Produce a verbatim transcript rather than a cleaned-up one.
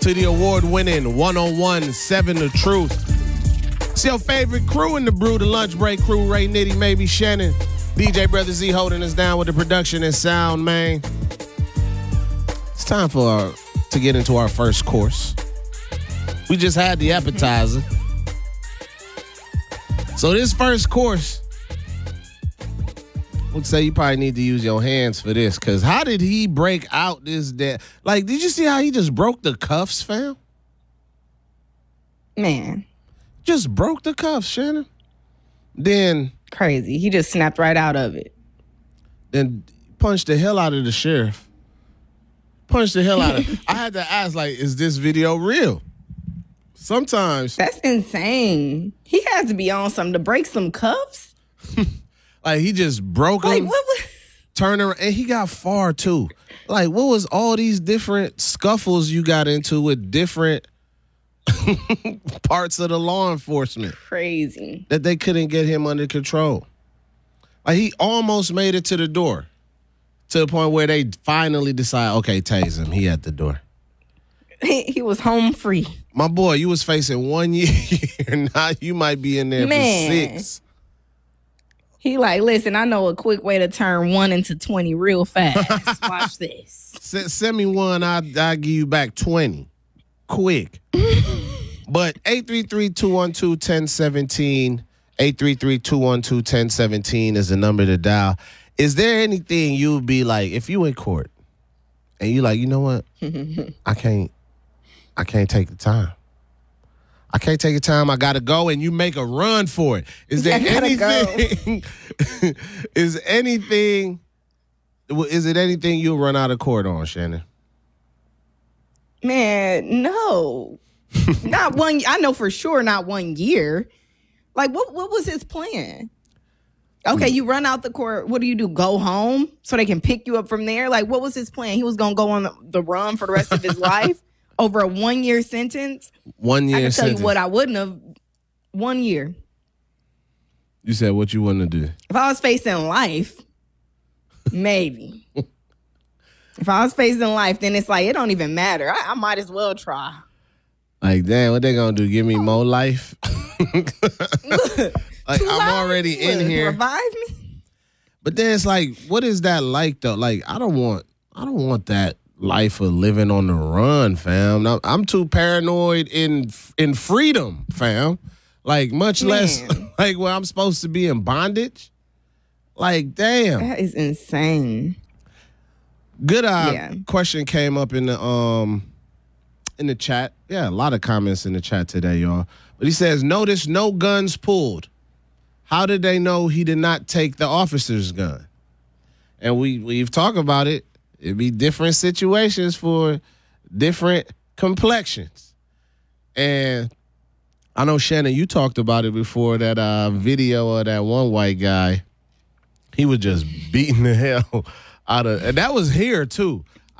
to the award-winning one oh one seven The Truth. It's your favorite crew in the brew, the lunch break crew, Ray Nitty, maybe Shannon. D J Brother Z holding us down with the production and sound, man. It's time for our, to get into our first course. We just had the appetizer. So this first course, I would say you probably need to use your hands for this, because how did he break out this day? Like, did you see how he just broke the cuffs, fam? Man. Just broke the cuffs, Shannon. Then... Crazy. He just snapped right out of it. Then punched the hell out of the sheriff. Punched the hell out of... I had to ask, like, is this video real? Sometimes... That's insane. He had to be on something to break some cuffs. Like, he just broke Like, him, what was... turned around, and he got far, too. Like, what was all these different scuffles you got into with different parts of the law enforcement? Crazy. That they couldn't get him under control. Like, he almost made it to the door, to the point where they finally decide, okay, tase him. He at the door. He, he was home free. My boy, you was facing one year. Now you might be in there Man. for six. He like, listen, I know a quick way to turn one into twenty real fast. Watch this. S- send me one, I'll, I'll give you back twenty. Quick. But eight three three, two one two, one oh one seven, eight three three, two one two, one oh one seven is the number to dial. Is there anything you would be like, if you in court and you like, you know what? I can't, I can't take the time. I can't take the time. I gotta go, and you make a run for it. Is there anything? is anything? Is it anything you'll run out of court on, Shannon? Man, no, not one. I know for sure, not one year. Like, what? What was his plan? Okay, you run out the court. What do you do? Go home so they can pick you up from there? Like, what was his plan? He was gonna go on the, the run for the rest of his life over a one year sentence. One year I can tell sentence. you what I wouldn't have. One year. You said what you wouldn't do. If I was facing life, maybe. If I was facing life, then it's like, it don't even matter. I, I might as well try. Like, damn, what they gonna do? Give me more life? Like, I'm already in Look, here. Revive me. But then it's like, what is that like though? Like, I don't want, I don't want that life of living on the run, fam. I'm, I'm too paranoid in in freedom, fam. Like, much Man. less like where I'm supposed to be in bondage. Like, damn. That is insane. Good uh, Yeah. question came up in the um in the chat. Yeah, a lot of comments in the chat today, y'all. But he says, notice no guns pulled. How did they know he did not take the officer's gun? And we we've talked about it. It'd be different situations for different complexions. And I know, Shannon, you talked about it before, that uh, video of that one white guy. He was just beating the hell out of, and that was here too.